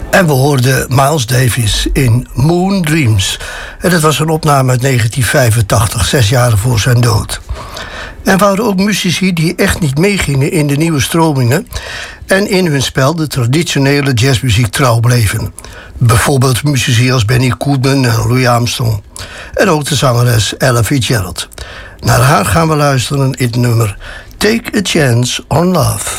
En we hoorden Miles Davis in Moon Dreams. En dat was een opname uit 1985, 6 jaar voor zijn dood. En we hadden ook muzici die echt niet meegingen in de nieuwe stromingen en in hun spel de traditionele jazzmuziek trouw bleven. Bijvoorbeeld muzici als Benny Goodman en Louis Armstrong. En ook de zangeres Ella Fitzgerald. Naar haar gaan we luisteren in het nummer Take a Chance on Love.